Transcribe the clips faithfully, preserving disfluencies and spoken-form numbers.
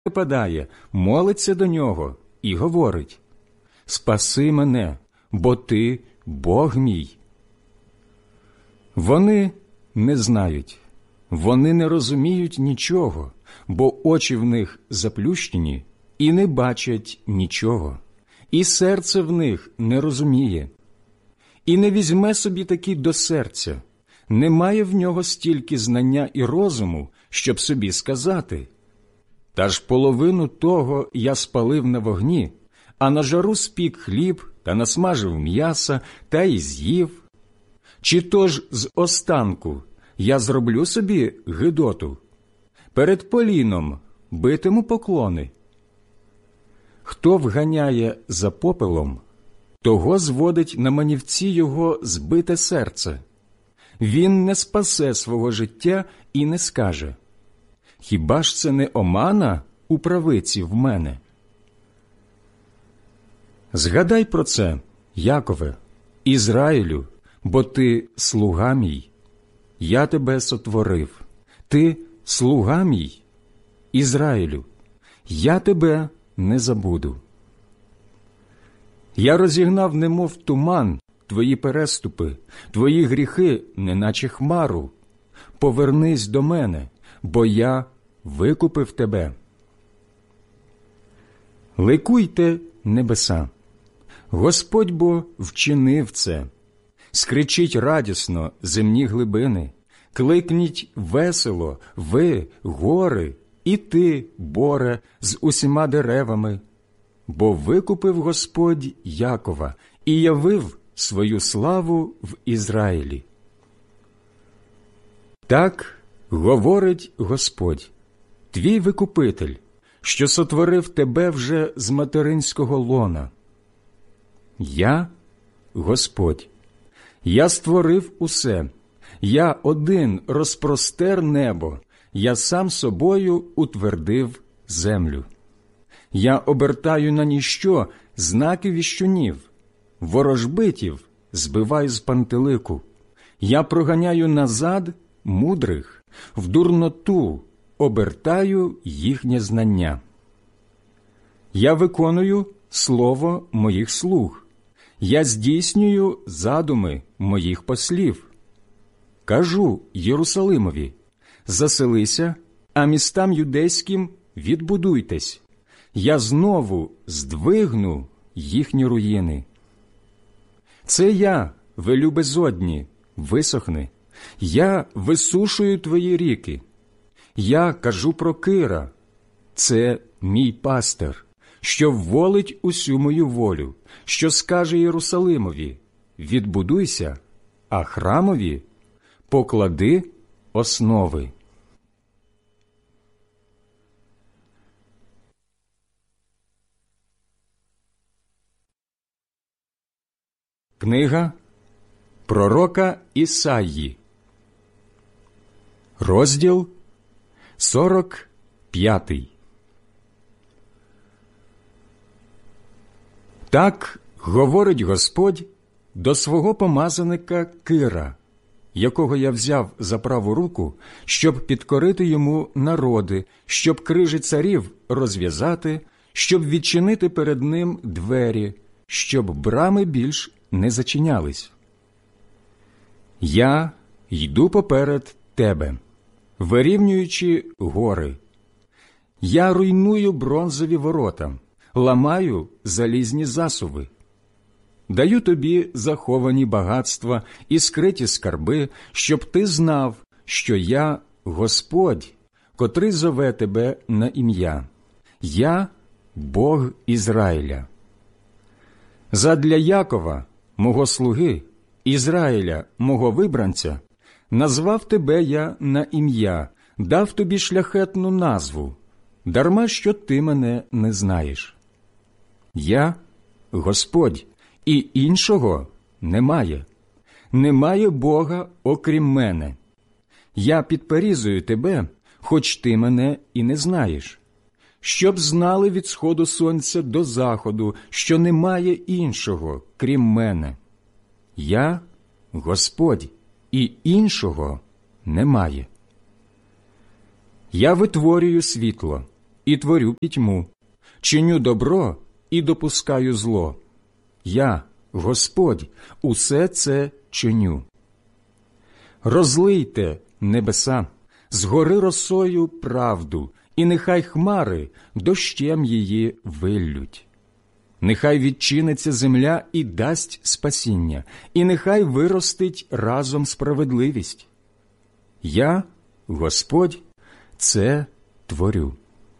припадає, молиться до нього і говорить: «Спаси мене, бо ти Бог мій». Вони не знають, вони не розуміють нічого, бо очі в них заплющені і не бачать нічого, і серце в них не розуміє. І не візьме собі таки до серця, немає в нього стільки знання і розуму, щоб собі сказати: «Та ж половину того я спалив на вогні, а на жару спік хліб та насмажив м'яса та й з'їв. Чи то ж з останку я зроблю собі гидоту? Перед поліном битиму поклони». Хто вганяє за попелом, того зводить на манівці його збите серце. Він не спасе свого життя і не скаже: «Хіба ж це не омана у правиці в мене?» Згадай про це, Якове, Ізраїлю, бо ти слуга мій. Я тебе сотворив. Ти слуга мій, Ізраїлю. Я тебе не забуду. Я розігнав немов туман твої переступи, твої гріхи, неначе хмару. Повернись до мене, бо я викупив тебе. Ликуйте, небеса! Господь бо вчинив це. Скричіть радісно, земні глибини, кликніть весело, ви, гори, і ти, боре, з усіма деревами. Бо викупив Господь Якова і явив свою славу в Ізраїлі. Так говорить Господь, твій викупитель, що сотворив тебе вже з материнського лона. Я – Господь. Я створив усе. Я один розпростер небо. Я сам собою утвердив землю. Я обертаю на ніщо знаки віщунів, ворожбитів збиваю з пантелику. Я проганяю назад мудрих, в дурноту обертаю їхнє знання. Я виконую слово моїх слуг. Я здійснюю задуми моїх послів. Кажу Єрусалимові: заселися, а містам юдейським відбудуйтесь. Я знову здвигну їхні руїни. Це я велю безодні, висохни. Я висушую твої ріки. Я кажу про Кира. Це мій пастир, що вволить усю мою волю, що скаже Єрусалимові: відбудуйся, а храмові поклади основи. Книга пророка Ісаї, розділ сорок п'ятий. Так говорить Господь до свого помазаника Кира, якого я взяв за праву руку, щоб підкорити йому народи, щоб крижі царів розв'язати, щоб відчинити перед ним двері, щоб брами більш не зачинялись. Я йду поперед тебе, вирівнюючи гори. Я руйную бронзові ворота, ламаю залізні засуви. Даю тобі заховані багатства і скриті скарби, щоб ти знав, що я Господь, котрий зове тебе на ім'я. Я – Бог Ізраїля. Задля Якова, мого слуги, Ізраїля, мого вибранця, назвав тебе я на ім'я, дав тобі шляхетну назву, дарма що ти мене не знаєш. Я – Господь, і іншого немає. Немає Бога, окрім мене. Я підперізую тебе, хоч ти мене і не знаєш. Щоб знали від сходу сонця до заходу, що немає іншого, крім мене. Я – Господь, і іншого немає. Я витворюю світло, і творю пітьму, чиню добро і допускаю зло. Я, Господь, усе це чиню. Розлийте, небеса, згори росою правду, і нехай хмари дощем її виллють. Нехай відчиниться земля і дасть спасіння, і нехай виростить разом справедливість. Я, Господь, це творю.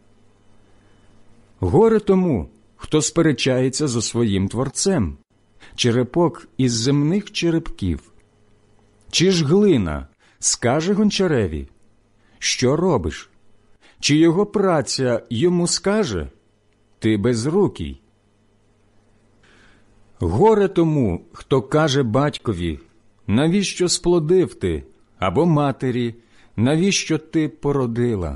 Горе тому, хто сперечається зо своїм Творцем, черепок із земних черепків. Чи ж глина скаже гончареві, що робиш? Чи його праця йому скаже, ти безрукий? Горе тому, хто каже батькові, навіщо сплодив ти, або матері, навіщо ти породила?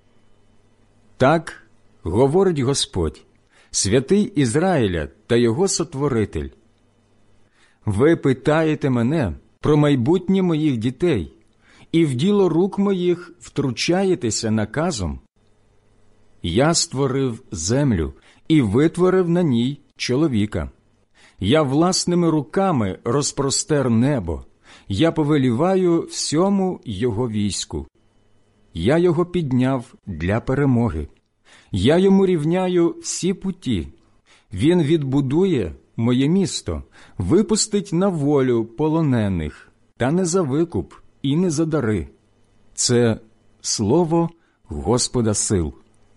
Так говорить Господь, святий Ізраїля та його сотворитель. Ви питаєте мене про майбутнє моїх дітей, і в діло рук моїх втручаєтеся наказом. Я створив землю і витворив на ній чоловіка. Я власними руками розпростер небо, я повеліваю всьому його війську. Я його підняв для перемоги. Я йому рівняю всі путі. Він відбудує моє місто, випустить на волю полонених, та не за викуп і не за дари. Це слово Господа сил.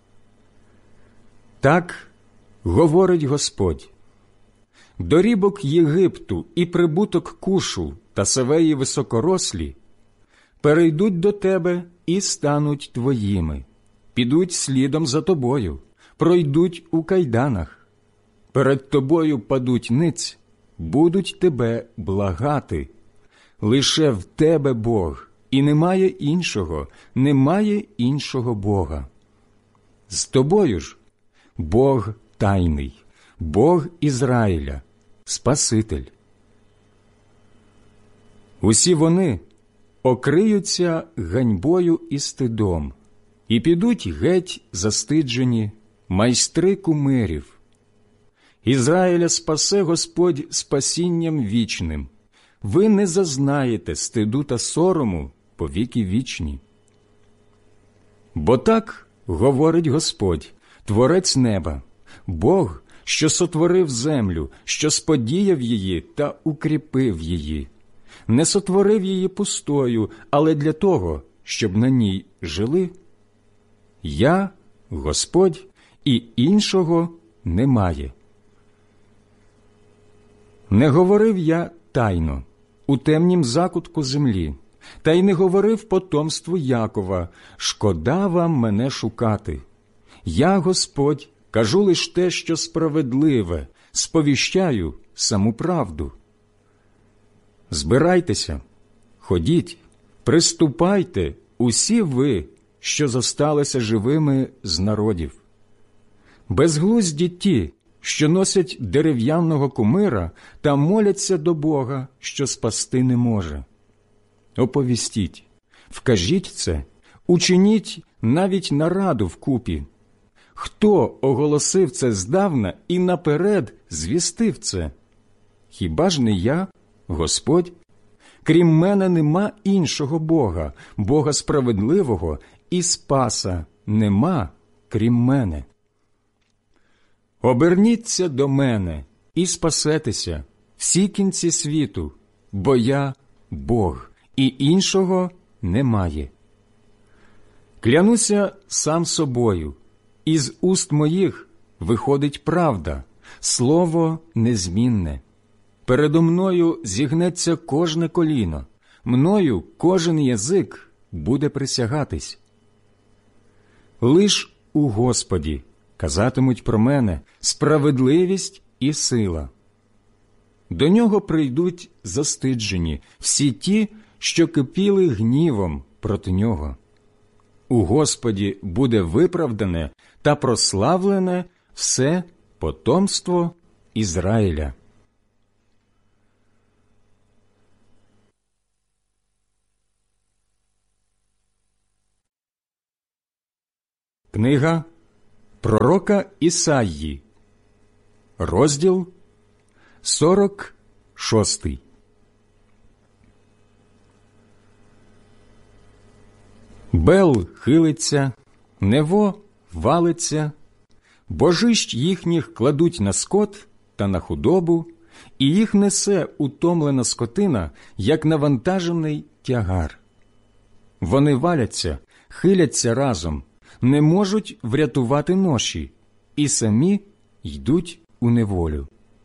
Так говорить Господь. Дорібок Єгипту і прибуток Кушу та Севеї високорослі перейдуть до тебе і стануть твоїми, підуть слідом за тобою, пройдуть у кайданах. Перед тобою падуть ниць, будуть тебе благати. Лише в тебе Бог, і немає іншого, немає іншого Бога. З тобою ж Бог тайний, Бог Ізраїля, Спаситель. Усі вони окриються ганьбою і стидом, і підуть геть застиджені майстри кумирів. Ізраїля спасе Господь спасінням вічним. Ви не зазнаєте стиду та сорому по віки вічні. Бо так говорить Господь, Творець неба, Бог, що сотворив землю, що сподіяв її та укріпив її. Не сотворив її пустою, але для того, щоб на ній жили. Я, Господь, і іншого немає. Не говорив я тайно, у темнім закутку землі, та й не говорив потомству Якова, шкода вам мене шукати. Я, Господь, кажу лиш те, що справедливе, сповіщаю саму правду. Збирайтеся, ходіть, приступайте, усі ви, що зосталися живими з народів. Безглузді ті, що носять дерев'яного кумира та моляться до Бога, що спасти не може. Оповістіть, вкажіть це, учиніть навіть нараду вкупі. Хто оголосив це здавна і наперед звістив це? Хіба ж не я, Господь? Крім мене нема іншого Бога, Бога справедливого, і Спаса нема, крім мене. Оберніться до мене і спасетеся, всі кінці світу, бо я Бог, і іншого немає. Клянуся сам собою, із уст моїх виходить правда, слово незмінне. Передо мною зігнеться кожне коліно, мною кожен язик буде присягатись. Лиш у Господі казатимуть про мене справедливість і сила. До нього прийдуть застиджені всі ті, що кипіли гнівом проти нього. У Господі буде виправдане та прославлене все потомство Ізраїля. Книга Пророка Ісаї, розділ сорок шостий. Бел хилиться, Нево валиться, божищ їхніх кладуть на скот та на худобу, і їх несе утомлена скотина, як навантажений тягар. Вони валяться, хиляться разом, не можуть врятувати ноші, і самі йдуть у неволю.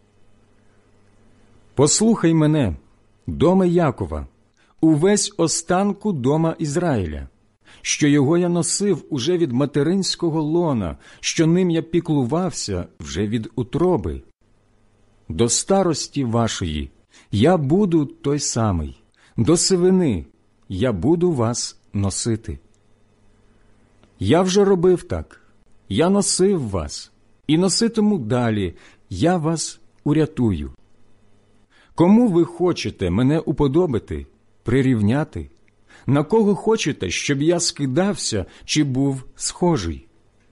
Послухай мене, доме Якова, увесь останку дома Ізраїля, що його я носив уже від материнського лона, що ним я піклувався вже від утроби. До старості вашої я буду той самий, до сивини я буду вас носити. Я вже робив так, я носив вас, і носитиму далі, я вас урятую. Кому ви хочете мене уподобити, прирівняти? На кого хочете, щоб я скидався чи був схожий?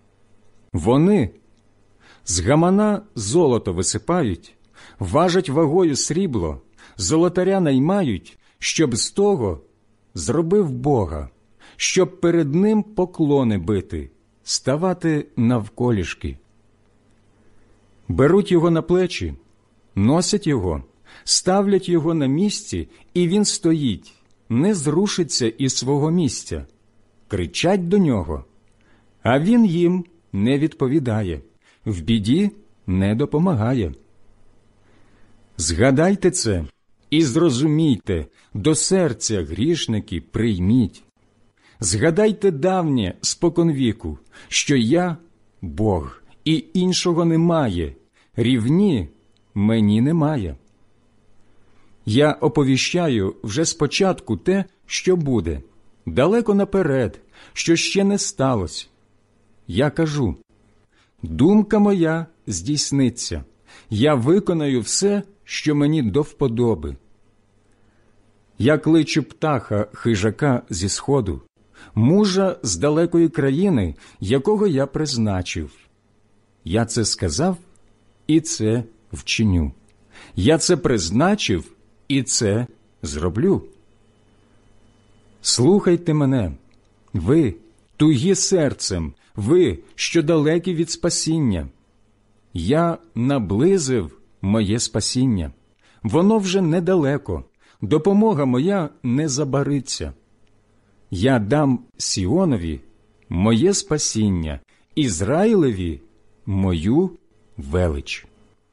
Вони з гамана золото висипають, важать вагою срібло, золотаря наймають, щоб з того зробив Бога, щоб перед ним поклони бити, ставати навколішки. Беруть його на плечі, носять його, ставлять його на місці, і він стоїть, не зрушиться із свого місця. Кричать до нього, а він їм не відповідає, в біді не допомагає. Згадайте це і зрозумійте, до серця, грішники, прийміть. Згадайте давнє споконвіку, що я – Бог, і іншого немає, рівні мені немає. Я оповіщаю вже спочатку те, що буде, далеко наперед, що ще не сталося. Я кажу, думка моя здійсниться, я виконаю все, що мені до вподоби. Я кличу птаха хижака зі сходу, мужа з далекої країни, якого я призначив. Я це сказав, і це вчиню. Я це призначив, і це зроблю. Слухайте мене, ви, тугі серцем, ви, що далекі від спасіння. Я наблизив моє спасіння. Воно вже недалеко, допомога моя не забариться. Я дам Сіонові моє спасіння, Ізраїлеві мою велич.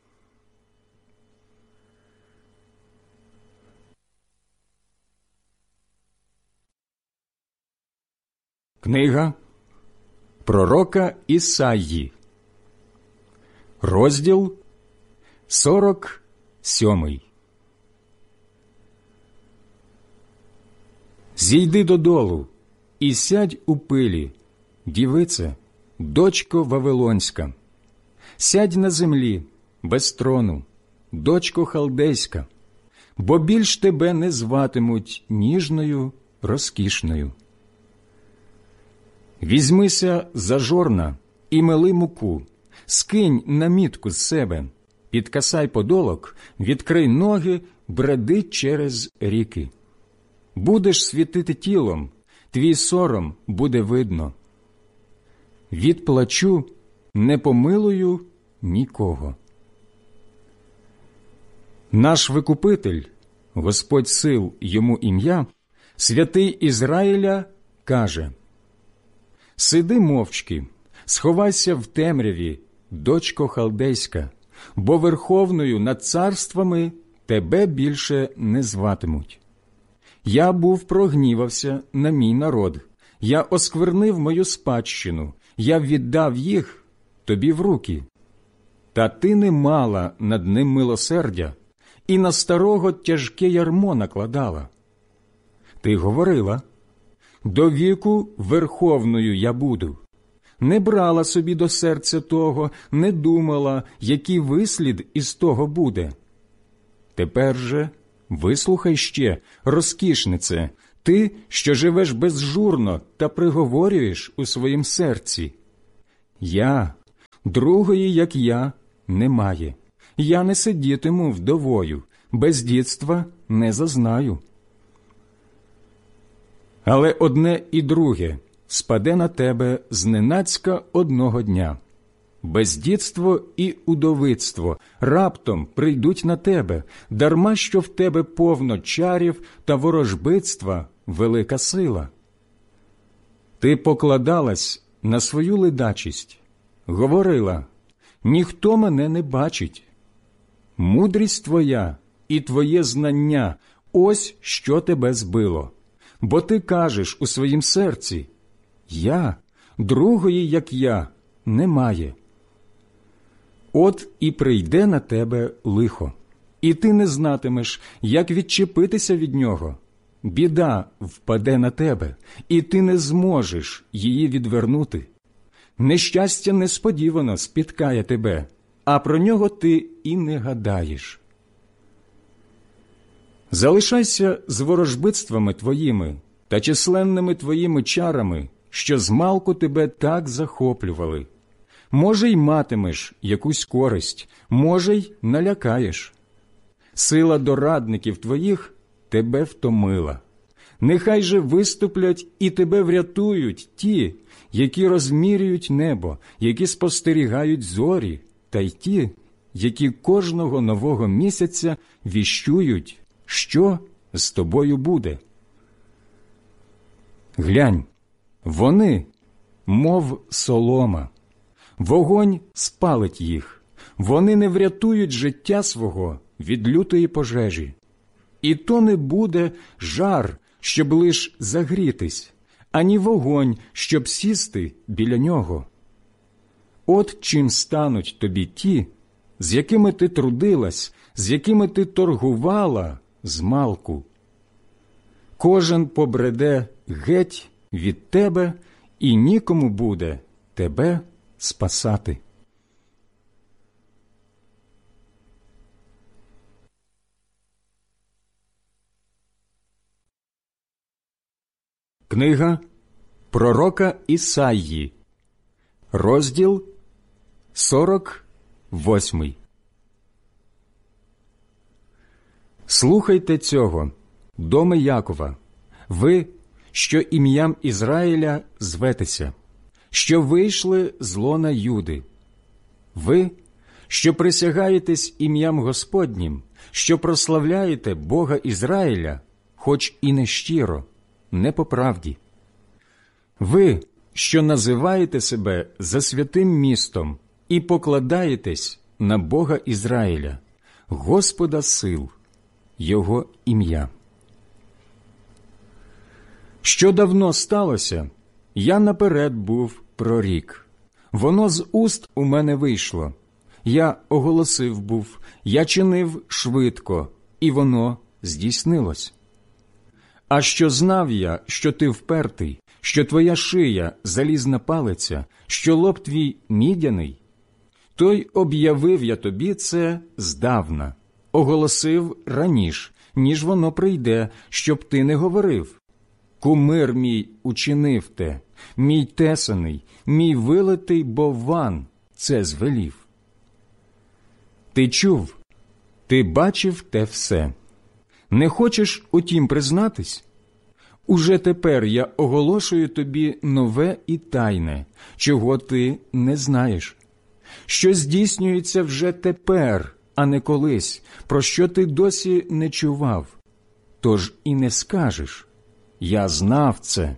Книга пророка Ісаї, розділ сорок сьомий. Зійди додолу і сядь у пилі, дівице, дочко Вавилонська. Сядь на землі, без трону, дочко Халдейська, бо більш тебе не зватимуть ніжною, розкішною. Візьмися за жорна і мели муку, скинь намітку з себе, підкасай подолок, відкрий ноги, бреди через ріки. Будеш світити тілом, твій сором буде видно. Від плачу не помилую нікого. Наш Викупитель, Господь сил йому ім'я, святий Ізраїля, каже: «Сиди мовчки, сховайся в темряві, дочко Халдейська, бо верховною над царствами тебе більше не зватимуть. Я був прогнівався на мій народ, я осквернив мою спадщину, я віддав їх тобі в руки. Та ти не мала над ним милосердя, і на старого тяжке ярмо накладала. Ти говорила: до віку верховною я буду. Не брала собі до серця того, не думала, який вислід із того буде. Тепер же вислухай ще, розкішнице, ти, що живеш безжурно та приговорюєш у своїм серці: я Другої, як я, немає. Я не сидітиму вдовою, бездітства не зазнаю. Але одне і друге спаде на тебе зненацька одного дня. Бездітство і удовицтво раптом прийдуть на тебе, дарма що в тебе повно чарів та ворожбитства велика сила. Ти покладалась на свою ледачість, говорила, ніхто мене не бачить. Мудрість твоя і твоє знання – ось що тебе збило. Бо ти кажеш у своїм серці, я, другої, як я, немає. От і прийде на тебе лихо, і ти не знатимеш, як відчепитися від нього. Біда впаде на тебе, і ти не зможеш її відвернути. Нещастя несподівано спіткає тебе, а про нього ти і не гадаєш. Залишайся з ворожбитствами твоїми та численними твоїми чарами, що змалку тебе так захоплювали. Може, й матимеш якусь користь, може, й налякаєш. Сила дорадників твоїх тебе втомила. Нехай же виступлять і тебе врятують ті, які розмірюють небо, які спостерігають зорі, та й ті, які кожного нового місяця віщують, що з тобою буде. Глянь, вони, мов солома, вогонь спалить їх, вони не врятують життя свого від лютої пожежі. І то не буде жар, щоб лиш загрітись, ані вогонь, щоб сісти біля нього. От чим стануть тобі ті, з якими ти трудилась, з якими ти торгувала змалку. Кожен побреде геть від тебе, і нікому буде тебе спасати. Книга пророка Ісаї, розділ сорок восьмий. Слухайте цього, доми Якова, ви, що ім'ям Ізраїля зветеся, що вийшли з лона Юди. Ви, що присягаєтесь ім'ям Господнім, що прославляєте Бога Ізраїля, хоч і не щиро, не по правді. Ви, що називаєте себе за святим містом і покладаєтесь на Бога Ізраїля, Господа сил, Його ім'я. Що давно сталося, я наперед був прорік. Воно з уст у мене вийшло. Я оголосив був, я чинив швидко, і воно здійснилось. А що знав я, що ти впертий, що твоя шия залізна палиця, що лоб твій мідяний, то й об'явив я тобі це здавна, оголосив раніш, ніж воно прийде, щоб ти не говорив. Кумир мій учинив те, мій тесаний, мій вилитий бовван це звелів. Ти чув, ти бачив те все. Не хочеш утім признатись? Уже тепер я оголошую тобі нове і тайне, чого ти не знаєш, що здійснюється вже тепер, а не колись, про що ти досі не чував. Тож і не скажеш, я знав це.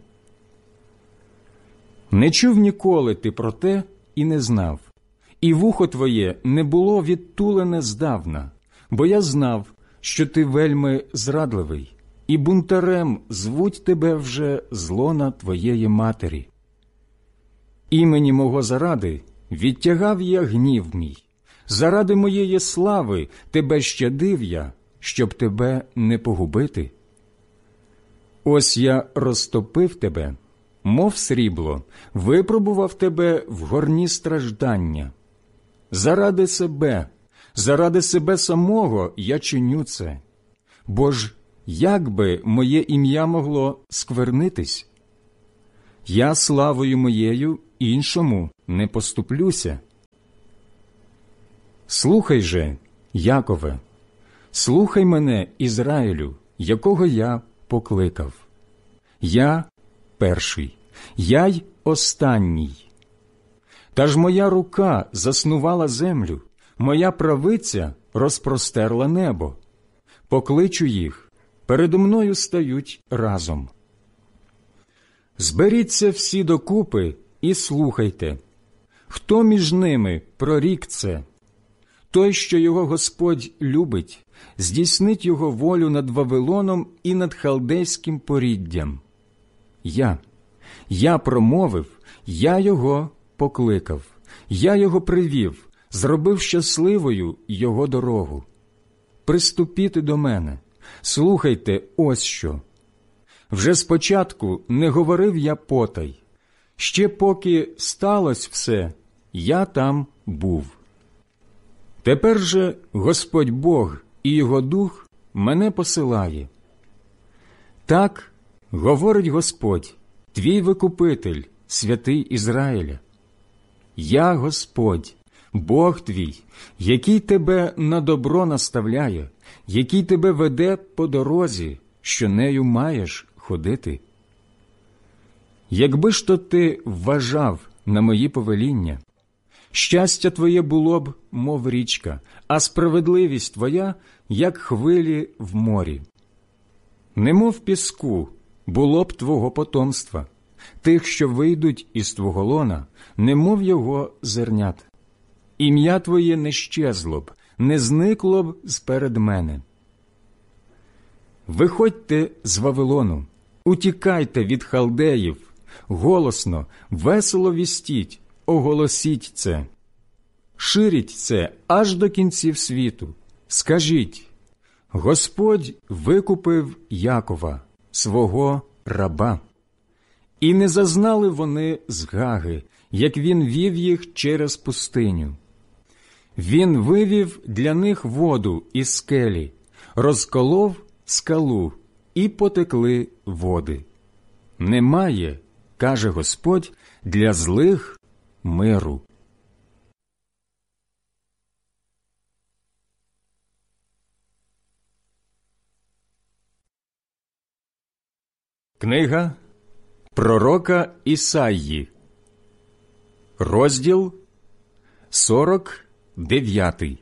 Не чув ніколи ти про те і не знав, і вухо твоє не було відтулене здавна, бо я знав, що ти вельми зрадливий, і бунтарем звуть тебе вже з лона твоєї матері. Імені мого заради відтягав я гнів мій, заради моєї слави тебе щадив я, щоб тебе не погубити. Ось я розтопив тебе, мов срібло, випробував тебе в горні страждання. Заради себе, заради себе самого я чиню це. Бо ж як би моє ім'я могло сквернитись? Я славою моєю іншому не поступлюся, Слухай же, Якове, слухай мене, Ізраїлю, якого я покликав. Я перший, я й останній. Та ж моя рука заснувала землю, моя правиця розпростерла небо. Покличу їх, передо мною стають разом. Зберіться всі докупи і слухайте. Хто між ними прорік це? Той, що його Господь любить, здійснить його волю над Вавилоном і над халдейським поріддям. Я, я промовив, я його покликав, я його привів, зробив щасливою його дорогу. Приступіте до мене, слухайте ось що. Вже спочатку не говорив я потай, ще поки сталося все, я там був. Тепер же Господь Бог і Його Дух мене посилає. Так говорить Господь, твій Викупитель, святий Ізраїля. Я Господь, Бог твій, який тебе на добро наставляє, який тебе веде по дорозі, що нею маєш ходити. Якби ж то ти вважав на мої повеління, щастя твоє було б, мов річка, а справедливість твоя, як хвилі в морі. Немов піску було б твого потомства, тих, що вийдуть із твого лона, немов його зернят. Ім'я твоє не щезло б, не зникло б зперед мене. Виходьте з Вавилону, утікайте від халдеїв, голосно, весело вістіть, оголосіть це. Ширіть це аж до кінців світу. Скажіть, Господь викупив Якова, свого раба. І не зазнали вони згаги, як він вів їх через пустиню. Він вивів для них воду із скелі, розколов скалу, і потекли води. Немає, каже Господь, для злих миру. Книга пророка Ісаї, розділ сорок дев'ятий.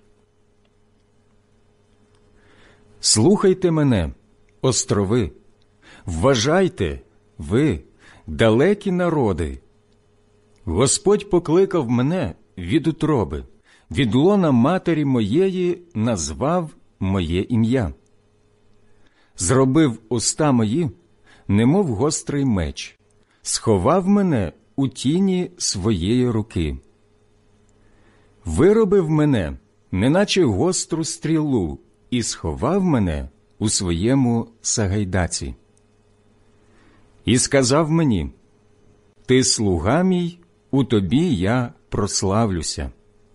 Слухайте мене, острови, вважайте, ви, далекі народи. Господь покликав мене від утроби, від лона матері моєї назвав моє ім'я. Зробив уста мої, немов гострий меч, сховав мене у тіні своєї руки. Виробив мене, неначе гостру стрілу, і сховав мене у своєму сагайдаці. І сказав мені, ти слуга мій, у тобі я прославлюся.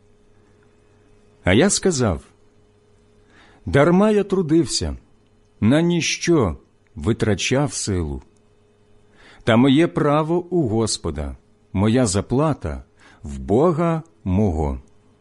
А я сказав, дарма я трудився, на ніщо витрачав силу. Та моє право у Господа, моя заплата в Бога мого.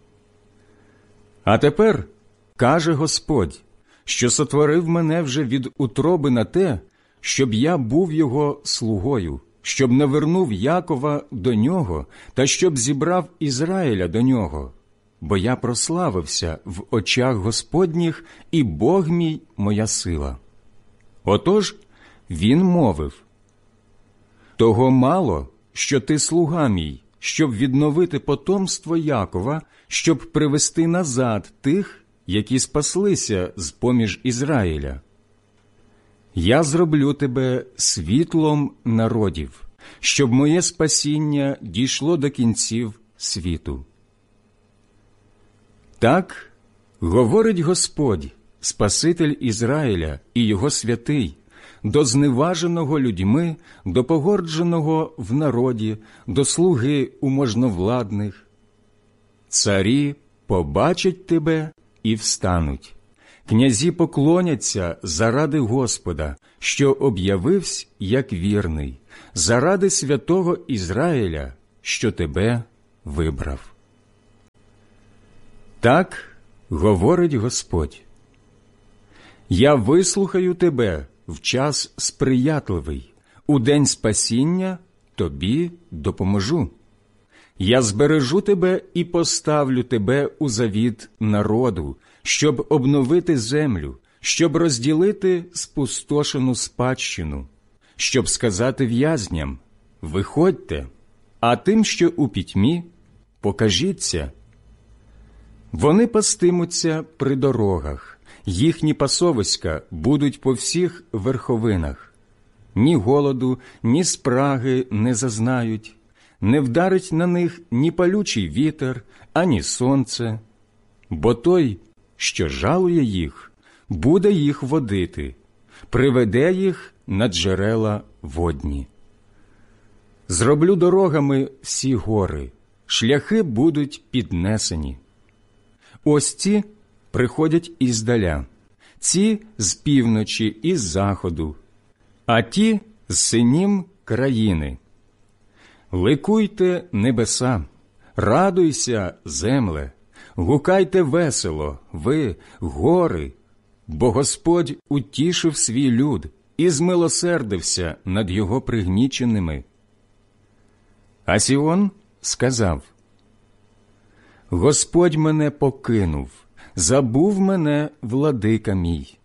А тепер, каже Господь, що сотворив мене вже від утроби на те, щоб я був його слугою, щоб навернув Якова до нього та щоб зібрав Ізраїля до нього, бо я прославився в очах Господніх, і Бог мій моя сила. Отож він мовив, того мало, що ти слуга мій, щоб відновити потомство Якова, щоб привести назад тих, які спаслися з-поміж Ізраїля. Я зроблю тебе світлом народів, щоб моє спасіння дійшло до кінців світу. Так говорить Господь, Спаситель Ізраїля і його святий, до зневаженого людьми, до погордженого в народі, до слуги у можновладних. Царі побачать тебе і встануть. Князі поклоняться заради Господа, що об'явився як вірний, заради святого Ізраїля, що тебе вибрав. Так говорить Господь: я вислухаю тебе в час сприятливий, у день спасіння тобі допоможу. Я збережу тебе і поставлю тебе у завіт народу, щоб обновити землю, щоб розділити спустошену спадщину, щоб сказати в'язням: виходьте, а тим, що у пітьмі, покажіться. Вони пастимуться при дорогах, їхні пасовиська будуть по всіх верховинах. Ні голоду, ні спраги не зазнають, не вдарить на них ні палючий вітер, ані сонце. Бо той, що жалує їх, буде їх водити, приведе їх на джерела водні. Зроблю дорогами всі гори, шляхи будуть піднесені. Ось ці приходять іздаля, ці з півночі і з заходу, а ті з синім країни. Ликуйте, небеса, радуйся, земле, гукайте весело, ви, гори, бо Господь утішив свій люд і змилосердився над його пригніченими. А Сіон сказав: Господь мене покинув, забув мене владика мій.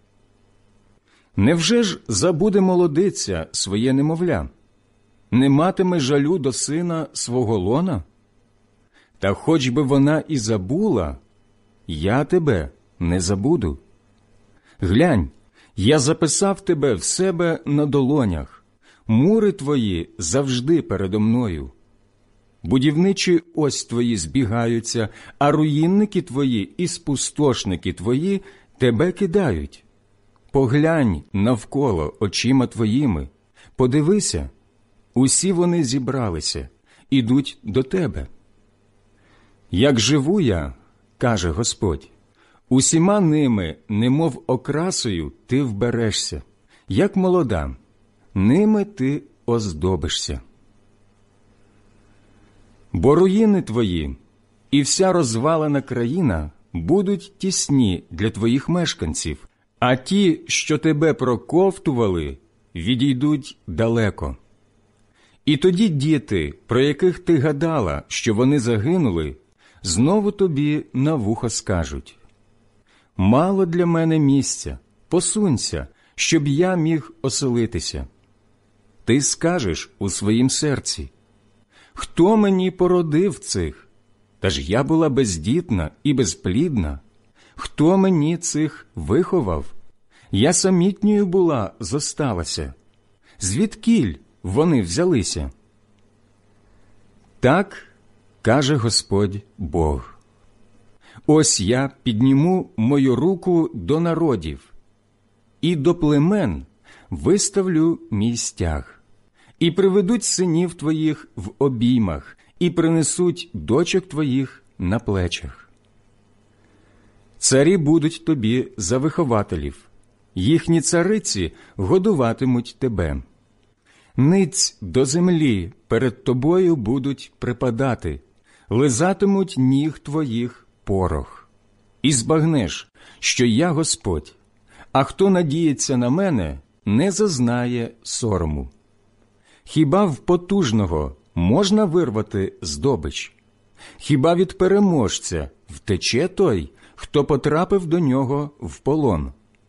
Невже ж забуде молодиця своє немовля? Не матиме жалю до сина свого лона? Та хоч би вона і забула, я тебе не забуду. Глянь, я записав тебе в себе на долонях, мури твої завжди передо мною. Будівничі ось твої збігаються, а руїнники твої і спустошники твої тебе кидають. Поглянь навколо очима твоїми, подивися, усі вони зібралися, ідуть до тебе. Як живу я, каже Господь, усіма ними, немов окрасою, ти вберешся, як молода, ними ти оздобишся. Бо руїни твої і вся розвалена країна будуть тісні для твоїх мешканців, а ті, що тебе проковтували, відійдуть далеко. І тоді діти, про яких ти гадала, що вони загинули, знову тобі на вухо скажуть: «Мало для мене місця, посунься, щоб я міг оселитися». Ти скажеш у своїм серці: «Хто мені породив цих? Та ж я була бездітна і безплідна. Хто мені цих виховав? Я самітньою була, зосталася. Звідкіль вони взялися?» Так каже Господь Бог: «Ось я підніму мою руку до народів, і до племен виставлю мій стяг, і приведуть синів твоїх в обіймах, і принесуть дочок твоїх на плечах. Царі будуть тобі за вихователів, їхні цариці годуватимуть тебе. Ниць до землі перед тобою будуть припадати, лизатимуть ніг твоїх порох. І збагнеш, що я Господь, а хто надіється на мене, не зазнає сорому. Хіба в потужного можна вирвати здобич? Хіба від переможця втече той, хто потрапив до нього в полон?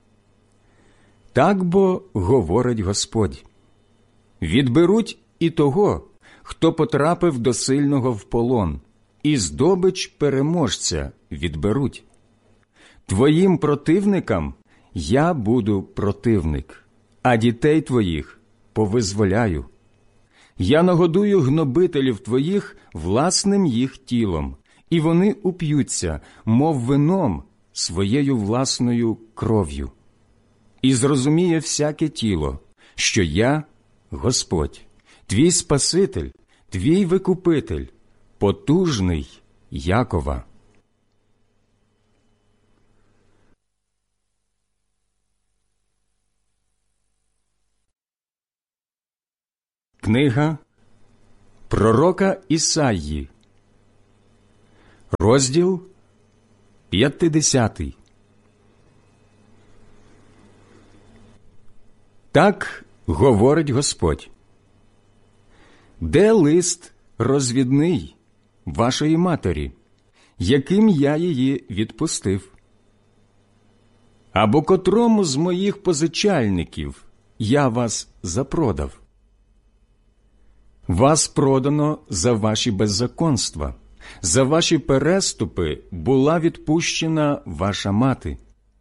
Так бо говорить Господь: відберуть і того, хто потрапив до сильного в полон, і здобич переможця відберуть. Твоїм противникам я буду противник, а дітей твоїх повизволяю. Я нагодую гнобителів твоїх власним їх тілом, і вони уп'ються, мов вином, своєю власною кров'ю. І зрозуміє всяке тіло, що я Господь, твій Спаситель, твій Викупитель, потужний Якова». Книга пророка Ісаї, розділ п'ятдесятий. Так говорить Господь. Де лист розвідний вашої матері, яким я її відпустив? Або котрому з моїх позичальників я вас запродав? Вас продано за ваші беззаконства, за ваші переступи була відпущена ваша мати.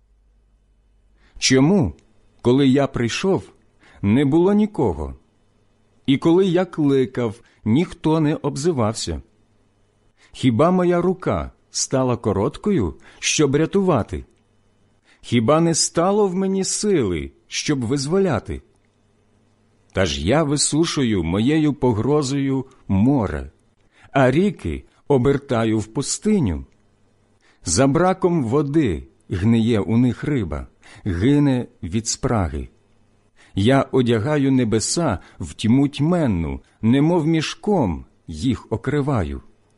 Чому, коли я прийшов, не було нікого, і коли я кликав, ніхто не обзивався? Хіба моя рука стала короткою, щоб рятувати? Хіба не стало в мені сили, щоб визволяти? Та ж я висушую моєю погрозою море, а ріки обертаю в пустиню. За браком води гниє у них риба, гине від спраги. Я одягаю небеса в тьму тьменну, немов мішком їх окриваю.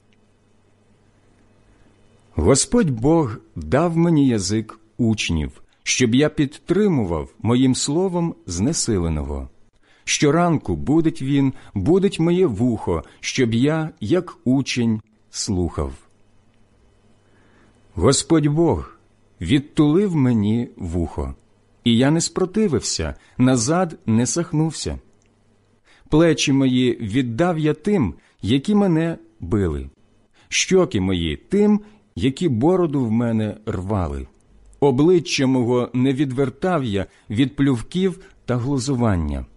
Господь Бог дав мені язик учнів, щоб я підтримував моїм словом знесиленого. Щоранку будить він, будить моє вухо, щоб я, як учень, слухав. Господь Бог відтулив мені вухо, і я не спротивився, назад не сахнувся. Плечі мої віддав я тим, які мене били, щоки мої тим, які бороду в мене рвали. Обличчя мого не відвертав я від плювків та глузування.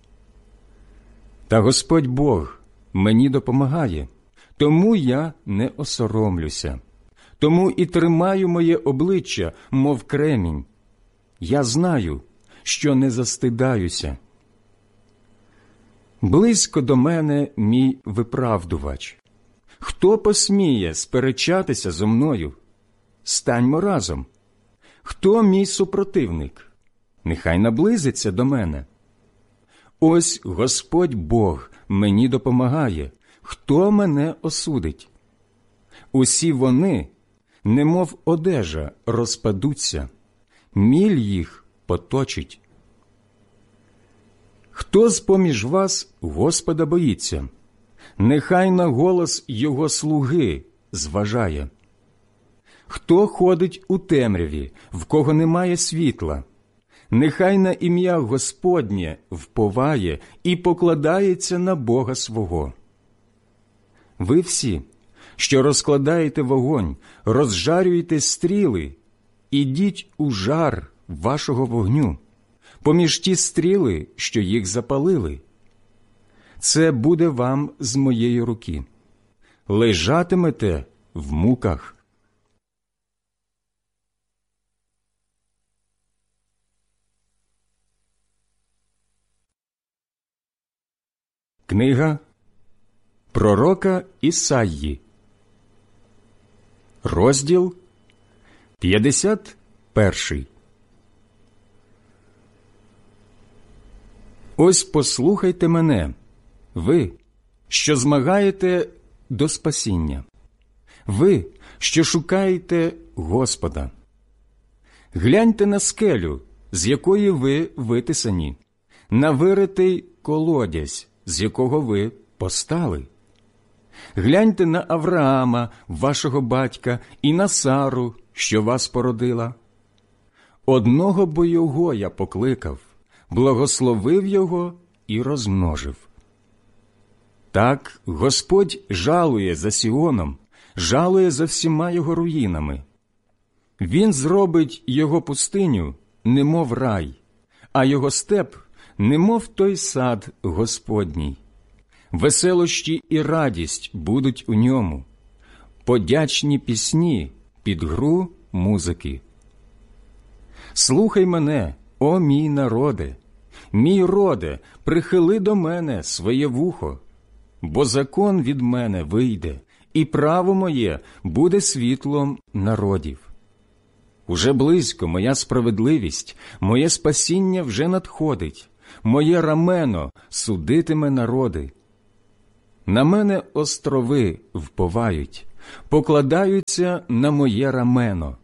Та Господь Бог мені допомагає, тому я не осоромлюся. Тому і тримаю моє обличчя, мов кремінь. Я знаю, що не застидаюся. Близько до мене мій виправдувач. Хто посміє сперечатися зо мною? Станьмо разом. Хто мій супротивник? Нехай наблизиться до мене. Ось Господь Бог мені допомагає. Хто мене осудить? Усі вони, немов одежа, розпадуться. Міль їх поточить. Хто з-поміж вас Господа боїться? Нехай на голос Його слуги зважає. Хто ходить у темряві, в кого немає світла? Нехай на ім'я Господнє вповає і покладається на Бога свого. Ви всі, що розкладаєте вогонь, розжарюєте стріли, ідіть у жар вашого вогню, поміж ті стріли, що їх запалили. Це буде вам з моєї руки. Лежатимете в муках. Книга пророка Ісаї, розділ п'ятдесят перший. Ось послухайте мене, ви, що змагаєте до спасіння, ви, що шукаєте Господа. Гляньте на скелю, з якої ви витисані, на виритий колодязь, з якого ви постали. Гляньте на Авраама, вашого батька, і на Сару, що вас породила. Одного бо його я покликав, благословив його і розмножив. Так Господь жалує за Сіоном, жалує за всіма його руїнами. Він зробить його пустиню, немов рай, а його степ, немов той сад Господній. Веселощі і радість будуть у ньому, подячні пісні під гру музики. Слухай мене, о мій народе, мій роде, прихили до мене своє вухо, бо закон від мене вийде, і право моє буде світлом народів. Уже близько моя справедливість, моє спасіння вже надходить, моє рамено судитиме народи. На мене острови вповають, покладаються на моє рамено.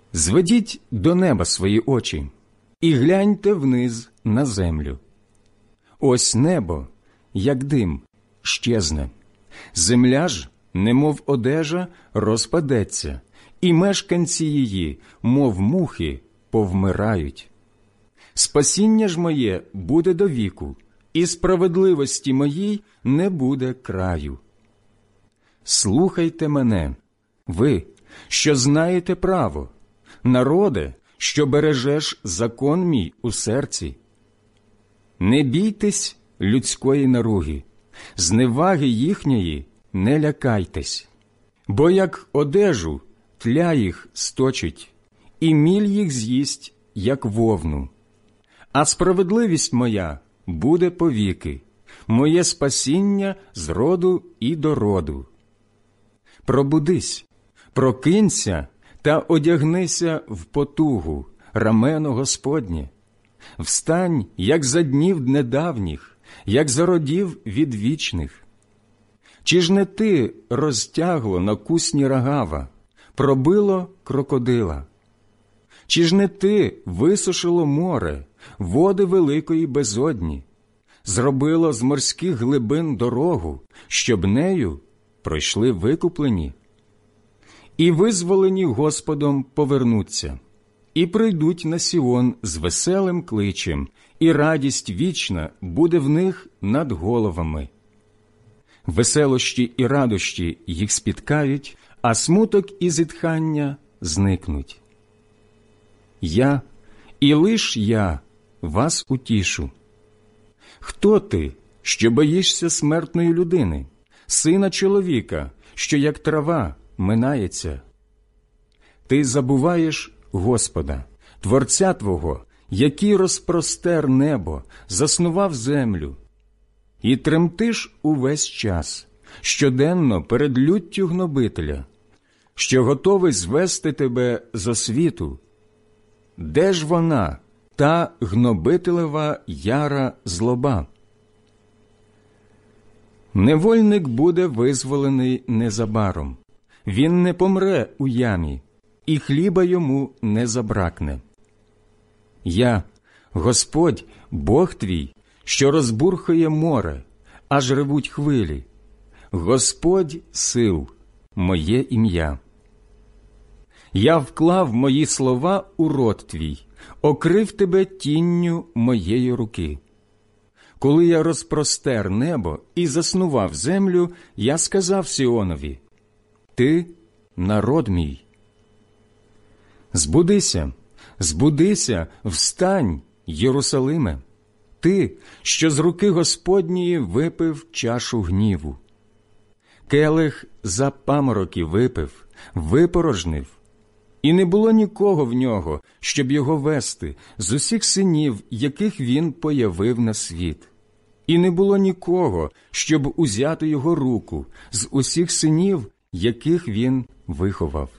Зведіть до неба свої очі і гляньте вниз на землю. Ось небо, як дим, щезне, земля ж, немов одежа, розпадеться, і мешканці її, мов мухи, повмирають. Спасіння ж моє буде до віку, і справедливості моїй не буде краю. Слухайте мене, ви, що знаєте право, народе, що бережеш закон мій у серці. Не бійтесь людської наруги, зневаги їхньої не лякайтесь, бо як одежу тля їх сточить, і міль їх з'їсть, як вовну. А справедливість моя буде повіки, моє спасіння з роду і до роду. Пробудись, прокинься та одягнися в потугу, рамено Господнє. Встань, як за днів недавніх, як за родів відвічних. Чи ж не ти розтягло на кусні рогава, пробило крокодила? Чи ж не ти висушило море, води великої безодні, зробило з морських глибин дорогу, щоб нею пройшли викуплені? І визволені Господом повернуться, і прийдуть на Сіон з веселим кличем, і радість вічна буде в них над головами. Веселощі і радощі їх спіткають, а смуток і зітхання зникнуть. Я, і лиш я, вас утішу. Хто ти, що боїшся смертної людини, сина чоловіка, що як трава минається? Ти забуваєш Господа, Творця твого, який розпростер небо, заснував землю, і тремтиш увесь час, щоденно перед люттю гнобителя, що готовий звести тебе зо світу. Де ж вона, та гнобителева яра злоба? Невольник буде визволений незабаром, він не помре у ямі, і хліба йому не забракне. Я, Господь, Бог твій, що розбурхує море, аж ревуть хвилі. Господь сил, моє ім'я. Я вклав мої слова у рот твій, окрив тебе тінню моєї руки. Коли я розпростер небо і заснував землю, я сказав Сіонові: ти – народ мій. Збудися, збудися, встань, Єрусалиме, ти, що з руки Господньої випив чашу гніву. Келих за памороки випив, випорожнив, і не було нікого в нього, щоб його вести з усіх синів, яких він появив на світ. І не було нікого, щоб узяти його руку з усіх синів, яких він виховав.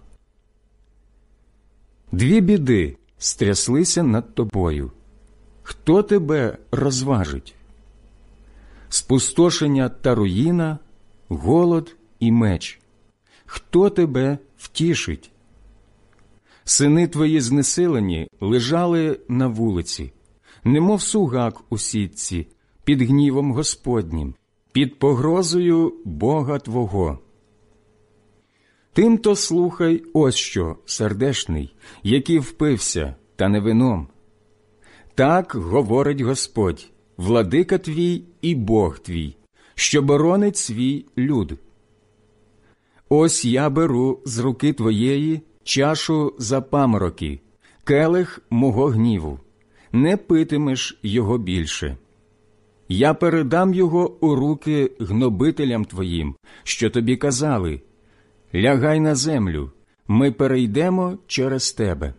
Дві біди стряслися над тобою. Хто тебе розважить? Спустошення та руїна, голод і меч. Хто тебе втішить? Сини твої знесилені лежали на вулиці, немов сугак у сітці, під гнівом Господнім, під погрозою Бога твого. Тим-то слухай ось що, сердешний, який впився, та не вином. Так говорить Господь, владика твій і Бог твій, що боронить свій люд. Ось я беру з руки твоєї чашу за памороки, келих мого гніву, не питимеш його більше. Я передам його у руки гнобителям твоїм, що тобі казали: лягай на землю, ми перейдемо через тебе.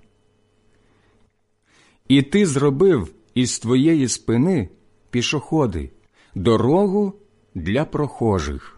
І ти зробив із твоєї спини пішоходи, дорогу для прохожих.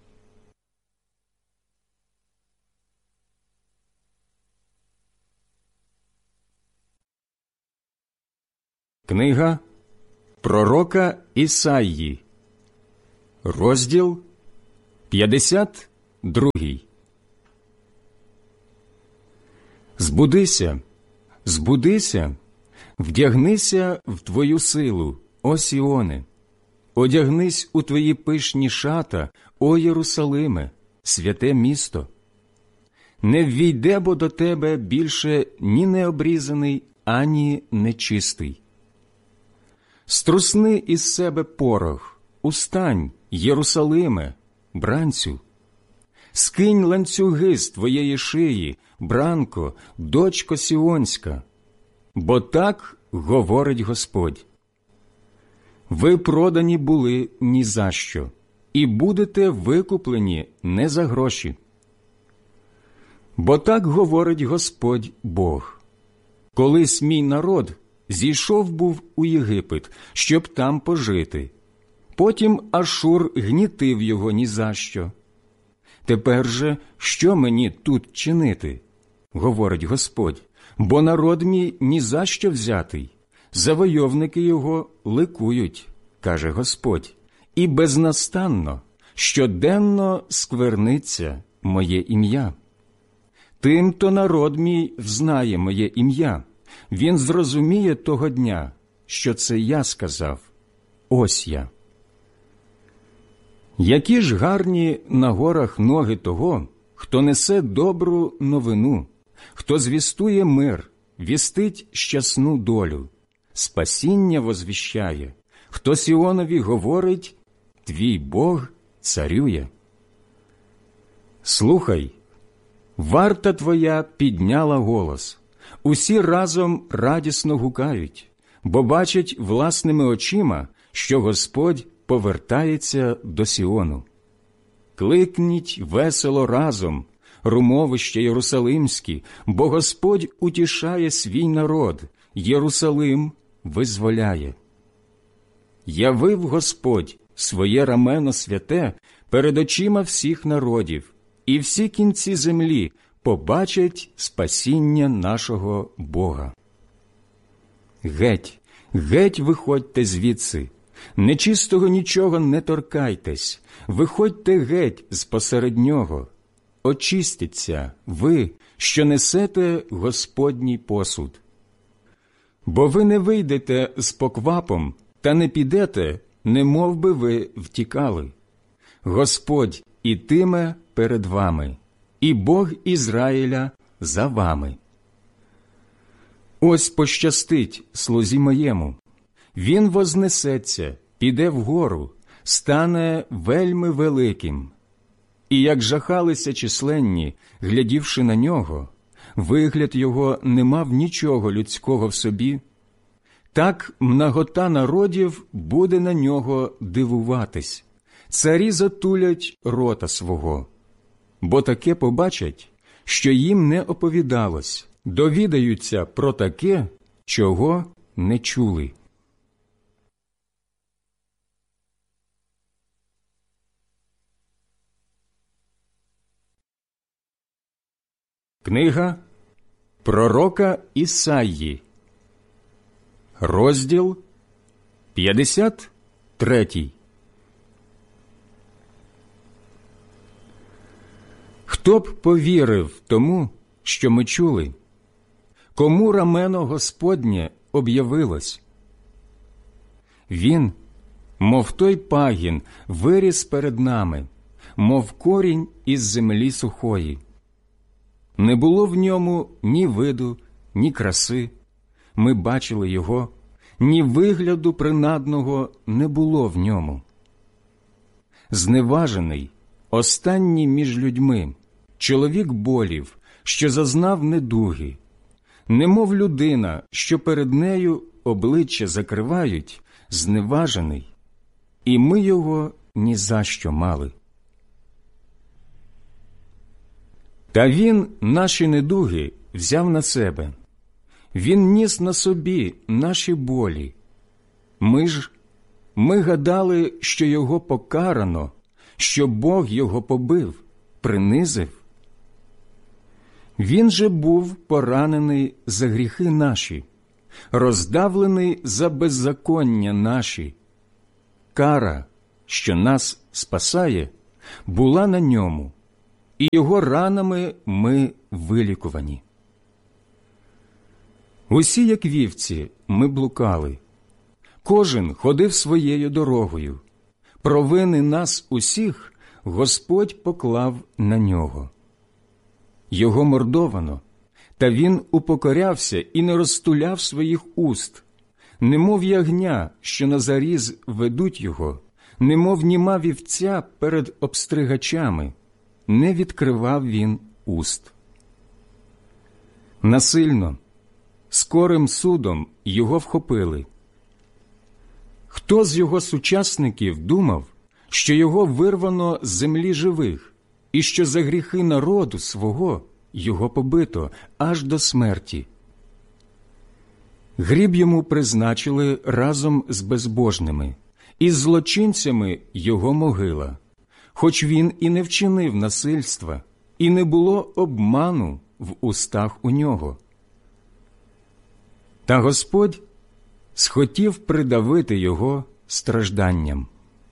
Книга пророка Ісаї, розділ п'ятдесят другий. Збудися, збудися, вдягнися в твою силу, о Сіоне, одягнись у твої пишні шата, о Єрусалиме, святе місто. Не ввійде бо до тебе більше ні необрізаний, ані нечистий. Струсни із себе порох, устань, Єрусалиме, бранцю. Скинь ланцюги з твоєї шиї, бранко, дочко Сіонська, бо так говорить Господь. Ви продані були ні за що, і будете викуплені не за гроші. Бо так говорить Господь Бог. Колись мій народ зійшов був у Єгипет, щоб там пожити. Потім Ашур гнітив його ні за що. Тепер же, що мені тут чинити? Говорить Господь, бо народ мій ні за що взятий. Завойовники його ликують, каже Господь, і безнастанно, щоденно скверниться моє ім'я. Тим-то народ мій взнає моє ім'я, він зрозуміє того дня, що це я сказав, ось я. Які ж гарні на горах ноги того, хто несе добру новину, хто звістує мир, вістить щасну долю, спасіння возвіщає, хто Сіонові говорить, твій Бог царює. Слухай, варта твоя підняла голос, усі разом радісно гукають, бо бачать власними очима, що Господь повертається до Сіону. Кликніть весело разом, румовище Єрусалимські, бо Господь утішає свій народ, Єрусалим визволяє. Явив Господь своє рамено святе перед очима всіх народів, і всі кінці землі побачать спасіння нашого Бога. Геть, геть виходьте звідси, нечистого нічого не торкайтесь, виходьте геть з-посеред нього, очистіться ви, що несете Господній посуд. Бо ви не вийдете з поквапом, та не підете, немов би ви втікали. Господь ітиме перед вами, і Бог Ізраїля за вами. Ось пощастить слузі моєму. Він вознесеться, піде вгору, стане вельми великим. І як жахалися численні, глядівши на нього, вигляд його не мав нічого людського в собі, так мнагота народів буде на нього дивуватись, царі затулять рота свого. Бо таке побачать, що їм не оповідалось, довідаються про таке, чого не чули. Книга пророка Ісаї, розділ п'ятдесят третій. Хто б повірив тому, що ми чули? Кому рамено Господнє об'явилось? Він, мов той пагін, виріс перед нами, мов корінь із землі сухої. Не було в ньому ні виду, ні краси. Ми бачили його, ні вигляду принадного не було в ньому. Зневажений, останній між людьми, чоловік болів, що зазнав недуги, немов людина, що перед нею обличчя закривають, зневажений, і ми його ні за що мали. Та він наші недуги взяв на себе. Він ніс на собі наші болі. Ми ж, ми гадали, що його покарано, що Бог його побив, принизив. Він же був поранений за гріхи наші, роздавлений за беззаконня наші. Кара, що нас спасає, була на ньому, і його ранами ми вилікувані. Усі, як вівці, ми блукали. Кожен ходив своєю дорогою. Провини нас усіх Господь поклав на нього. Його мордовано, та він упокорявся і не розтуляв своїх уст. Немов ягня, що на заріз ведуть його, немов німа вівця перед обстригачами, не відкривав він уст. Насильно, скорим судом його вхопили. Хто з його сучасників думав, що його вирвано з землі живих, і що за гріхи народу свого його побито аж до смерті? Гріб йому призначили разом з безбожними, і з злочинцями його могила, хоч він і не вчинив насильства, і не було обману в устах у нього. Та Господь схотів придавити його стражданням.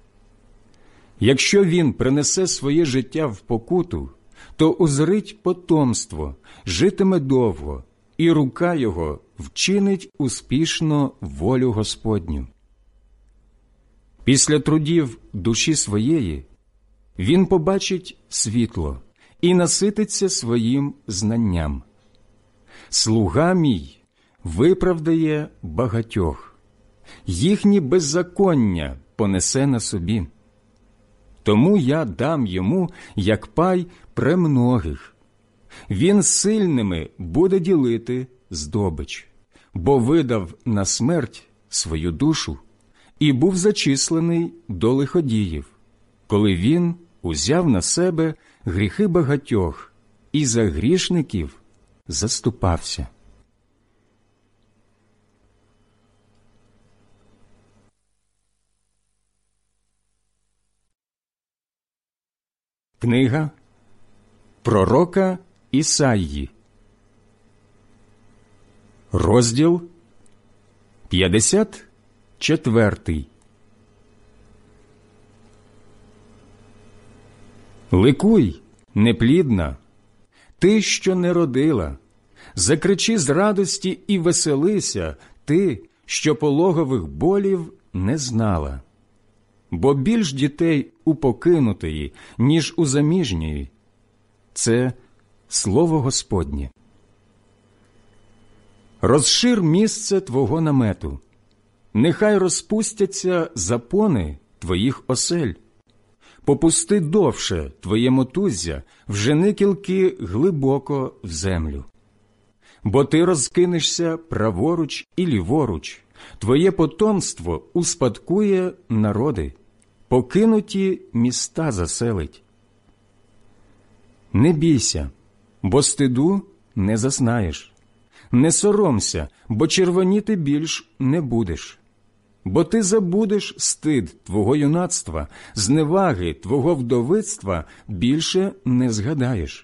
Якщо він принесе своє життя в покуту, то узрить потомство, житиме довго, і рука його вчинить успішно волю Господню. Після трудів душі своєї він побачить світло і насититься своїм знанням. Слуга мій виправдає багатьох, їхні беззаконня понесе на собі. Тому я дам йому, як пай премногих. Він сильними буде ділити здобич, бо видав на смерть свою душу і був зачислений до лиходіїв, коли він узяв на себе гріхи багатьох і за грішників заступався. Книга пророка Ісаї, розділ п'ятдесят четвертий. Ликуй, неплідна, ти, що не родила, закричи з радості і веселися, ти, що пологових болів не знала. Бо більш дітей у покинутої, ніж у заміжньої. Це слово Господнє. Розшир місце твого намету, нехай розпустяться запони твоїх осель. Попусти довше твоє мотуззя, вжени кілки глибоко в землю. Бо ти розкинешся праворуч і ліворуч, твоє потомство успадкує народи, покинуті міста заселить. Не бійся, бо стиду не зазнаєш. Не соромся, бо червоніти більш не будеш. Бо ти забудеш стид твого юнацтва, зневаги твого вдовицтва більше не згадаєш.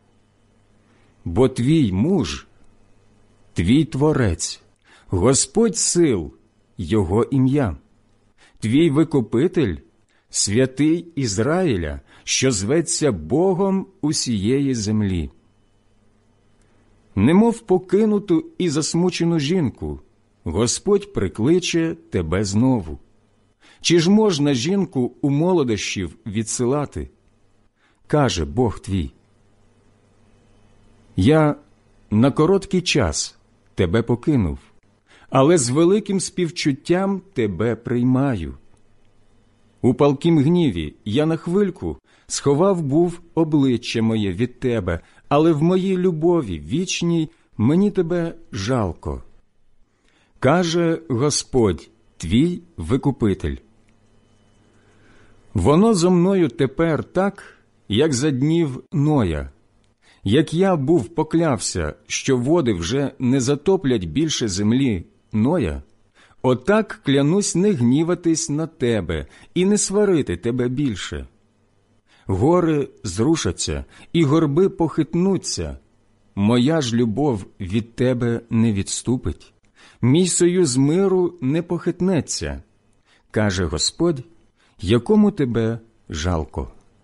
Бо твій муж, твій творець, Господь сил, його ім'я, твій викупитель, святий Ізраїля, що зветься Богом усієї землі. Немов покинуту і засмучену жінку, Господь прикличе тебе знову. Чи ж можна жінку у молодощів відсилати? Каже Бог твій: я на короткий час тебе покинув, але з великим співчуттям тебе приймаю. У палкім гніві я на хвильку сховав був обличчя моє від тебе, але в моїй любові вічній мені тебе жалко. Каже Господь, твій викупитель. Воно зо мною тепер так, як за днів Ноя. Як я був поклявся, що води вже не затоплять більше землі Ноя, отак клянусь не гніватись на тебе і не сварити тебе більше. Гори зрушаться, і горби похитнуться. Моя ж любов від тебе не відступить. Мій союз миру не похитнеться, каже Господь, якому тебе жалко.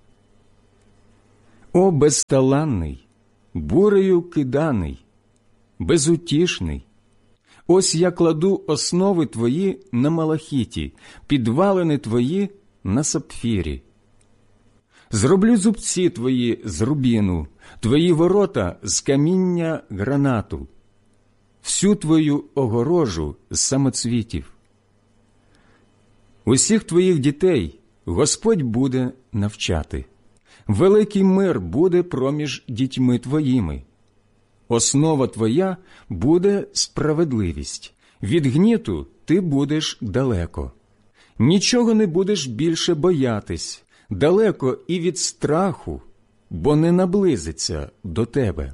О, безталанний, бурею киданий, безутішний, Ось я кладу основи твої на малахіті, підвалини твої на сапфірі. Зроблю зубці твої з рубіну, твої ворота з каміння гранату, всю твою огорожу з самоцвітів. Усіх твоїх дітей Господь буде навчати. Великий мир буде проміж дітьми твоїми. Основа твоя буде справедливість. Від гніту ти будеш далеко. Нічого не будеш більше боятись, далеко і від страху, бо не наблизиться до тебе.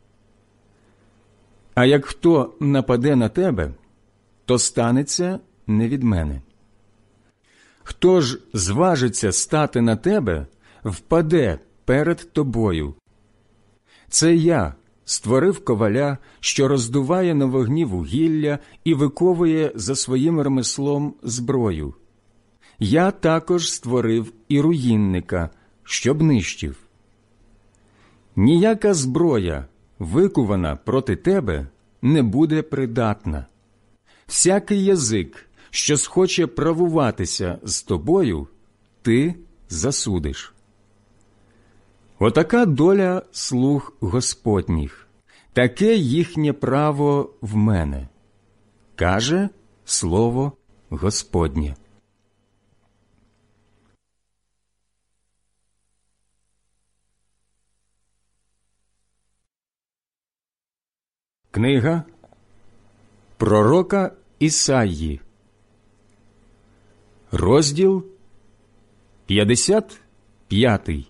А як хто нападе на тебе, то станеться не від мене. Хто ж зважиться стати на тебе, впаде перед тобою. Це я створив коваля, що роздуває на вогні вугілля і виковує за своїм ремеслом зброю. Я також створив і руїнника, щоб нищив. Ніяка зброя, викувана проти тебе, не буде придатна. Всякий язик, що схоче правуватися з тобою, ти засудиш. Отака доля слуг Господніх, таке їхнє право в мене, каже слово Господнє. Книга пророка Ісаї, розділ п'ятдесят п'ятий.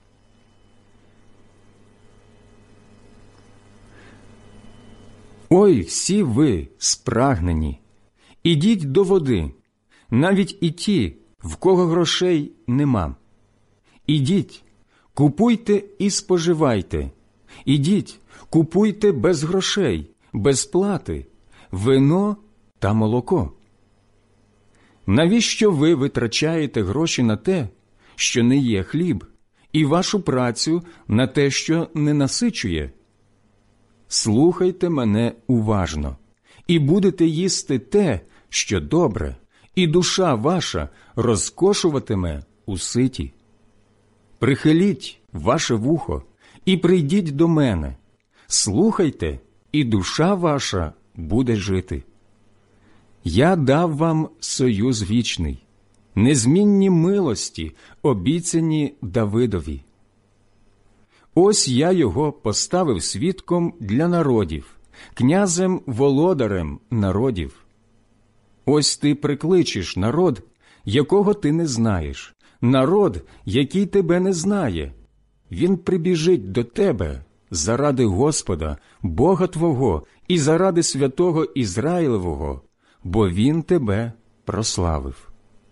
Ой, всі ви спрагнені, ідіть до води, навіть і ті, в кого грошей нема. Ідіть, купуйте і споживайте, ідіть, купуйте без грошей, без плати, вино та молоко. Навіщо ви витрачаєте гроші на те, що не є хліб, і вашу працю на те, що не насичує? Слухайте мене уважно, і будете їсти те, що добре, і душа ваша розкошуватиме у ситі. Прихиліть ваше вухо і прийдіть до мене. Слухайте, і душа ваша буде жити. Я дав вам союз вічний, незмінні милості, обіцяні Давидові. Ось я його поставив свідком для народів, князем-володарем народів. Ось ти прикличеш народ, якого ти не знаєш, народ, який тебе не знає. Він прибіжить до тебе заради Господа, Бога твого, і заради святого Ізраїлевого, бо Він тебе прославив.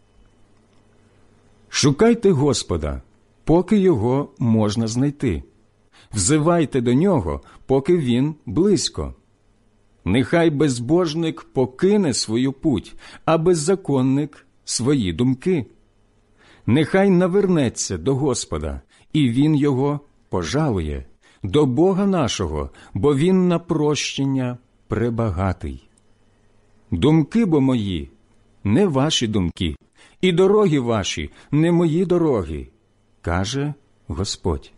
Шукайте Господа, поки його можна знайти. Взивайте до нього, поки він близько. Нехай безбожник покине свою путь, а беззаконник – свої думки. Нехай навернеться до Господа, і він його пожалує, до Бога нашого, бо він на прощення пребагатий. Думки бо мої – не ваші думки, і дороги ваші – не мої дороги, каже Господь.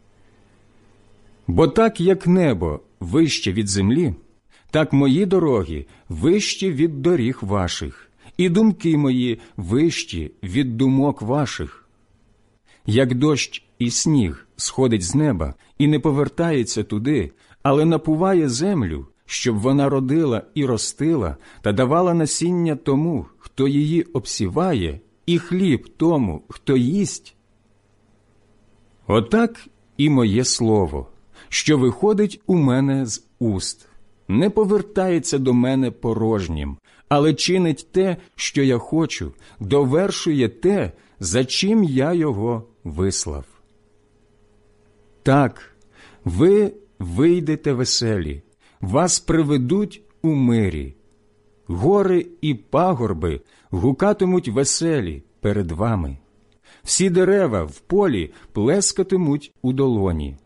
Бо так, як небо вище від землі, так мої дороги вищі від доріг ваших, і думки мої вищі від думок ваших. Як дощ і сніг сходить з неба і не повертається туди, але напуває землю, щоб вона родила і ростила та давала насіння тому, хто її обсіває, і хліб тому, хто їсть. Отак і моє слово, що виходить у мене з уст, не повертається до мене порожнім, але чинить те, що я хочу, довершує те, за чим я його вислав. Так, ви вийдете веселі, вас приведуть у мирі. Гори і пагорби гукатимуть веселі перед вами. Всі дерева в полі плескатимуть у долоні.